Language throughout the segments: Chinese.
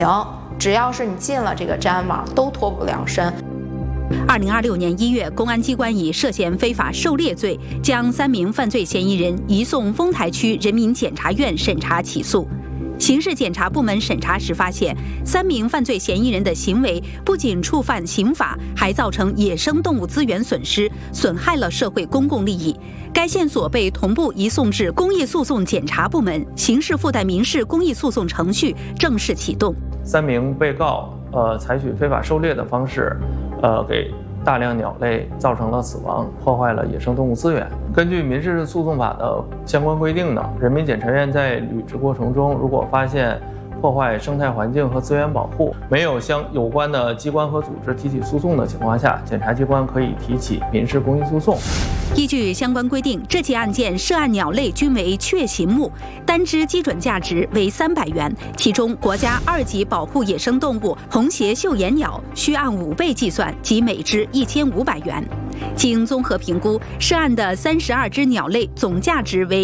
只要是你进了这个毡网，都脱不了身。 2026年1月，公安机关以涉嫌非法狩猎罪，将3名犯罪嫌疑人移送丰台区人民检察院审查起诉。刑事检察部门审查时发现，3名犯罪嫌疑人的行为不仅触犯刑法，还造成野生动物资源损失，损害了社会公共利益。该线索被同步移送至公益诉讼检察部门，刑事附带民事公益诉讼程序正式启动。 3名被告采取非法狩猎的方式，给大量鸟类造成了死亡，破坏了野生动物资源。根据民事诉讼法的相关规定呢，人民检察院在履职过程中，如果发现破坏生态环境和资源保护，没有向有关的机关和组织提起诉讼的情况下，检察机关可以提起民事公益诉讼。 依据相关规定，这起案件涉案鸟类均为雀形目，单只基准价值为300元，其中国家2级保护野生动物红鞋绣眼鸟需按5倍计算，即每只1500元。经综合评估，涉案的32只鸟类总价值为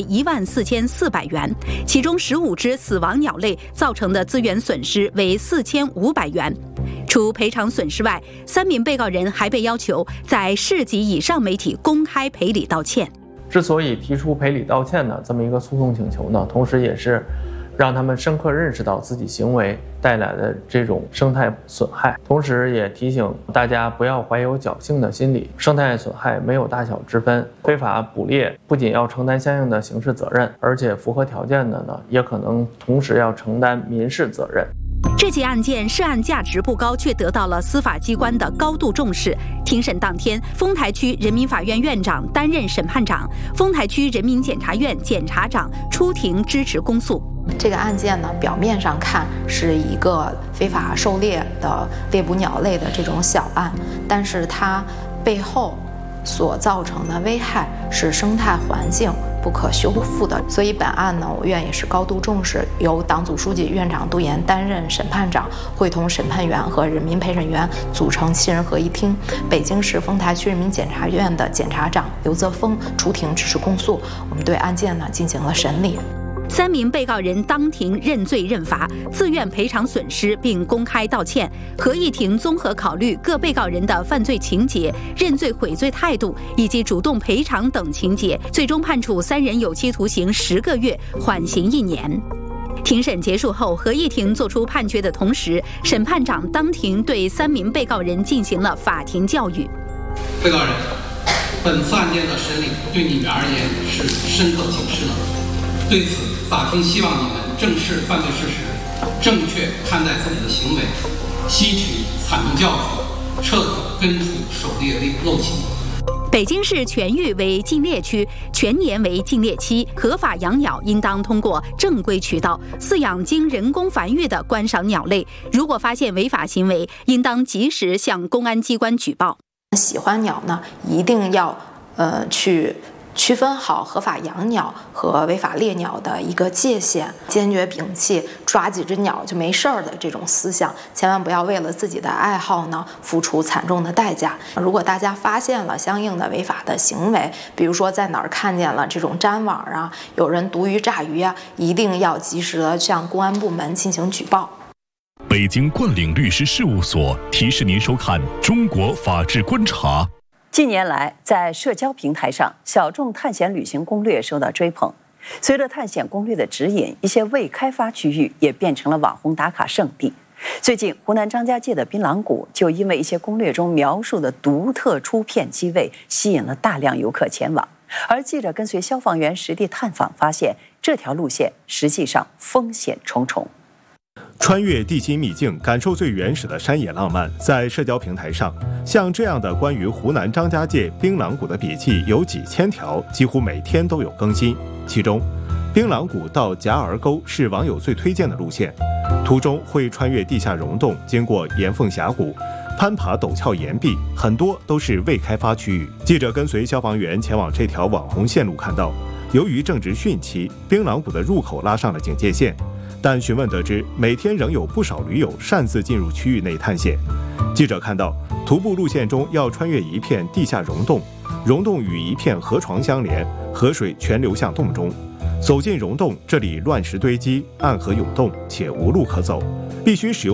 14400元，其中15只死亡鸟类造成的资源损失为4500元。除赔偿损失外，3名被告人还被要求在市级以上媒体公开赔礼道歉。 之所以提出赔礼道歉的这么一个诉讼请求呢，同时也是让他们深刻认识到自己行为带来的这种生态损害，同时也提醒大家不要怀有侥幸的心理。生态损害没有大小之分，非法捕猎不仅要承担相应的刑事责任，而且符合条件的呢，也可能同时要承担民事责任。 这起案件涉案价值不高，却得到了司法机关的高度重视。庭审当天，丰台区人民法院院长担任审判长，丰台区人民检察院检察长出庭支持公诉。 这个案件呢，表面上看是一个非法狩猎的猎捕鸟类的这种小案，但是它背后所造成的危害是生态环境不可修复的。所以本案呢，我院也是高度重视，由党组书记、院长杜岩担任审判长，会同审判员和人民陪审员组成7人合议庭。北京市丰台区人民检察院的检察长刘泽峰出庭支持公诉，我们对案件呢进行了审理。 3名被告人当庭认罪认罚，自愿赔偿损失并公开道歉。合议庭综合考虑各被告人的犯罪情节、认罪悔罪态度以及主动赔偿等情节，最终判处3人有期徒刑10个月，缓刑1年。庭审结束后，合议庭作出判决的同时，审判长当庭对3名被告人进行了法庭教育。 被告人，本次案件的审理对你们而言是深刻警示的，对此法庭希望你们正视犯罪事实，正确看待自己的行为，吸取惨痛教训，彻底根除狩猎陋习。 北京市全域为禁猎区，全年为禁猎期，合法养鸟应当通过正规渠道饲养经人工繁育的观赏鸟类。如果发现违法行为，应当及时向公安机关举报。 喜欢鸟呢，一定要去区分好合法养鸟和违法猎鸟的一个界限，坚决摒弃抓几只鸟就没事儿的这种思想，千万不要为了自己的爱好呢付出惨重的代价。如果大家发现了相应的违法的行为，比如说在哪儿看见了这种毡网啊，有人毒鱼炸鱼啊，一定要及时的向公安部门进行举报。 北京冠领律师事务所提示您收看中国法治观察。 近年来，在社交平台上，小众探险旅行攻略受到追捧。随着探险攻略的指引，一些未开发区域也变成了网红打卡圣地。最近，湖南张家界的槟榔谷就因为一些攻略中描述的独特出片机位，吸引了大量游客前往。而记者跟随消防员实地探访，发现这条路线实际上风险重重。 穿越地心秘境，感受最原始的山野浪漫。在社交平台上，像这样的关于湖南张家界槟榔谷的笔记有几千条，几乎每天都有更新。其中，槟榔谷到夹儿沟是网友最推荐的路线，途中会穿越地下溶洞，经过岩缝峡谷，攀爬陡峭岩壁，很多都是未开发区域。记者跟随消防员前往这条网红线路，看到，由于正值汛期，槟榔谷的入口拉上了警戒线。但询问得知，每天仍有不少驴友擅自进入区域内探险。记者看到，徒步路线中要穿越一片地下溶洞，溶洞与一片河床相连，河水全流向洞中。走进溶洞，这里乱石堆积，暗河涌动，且无路可走，必须使用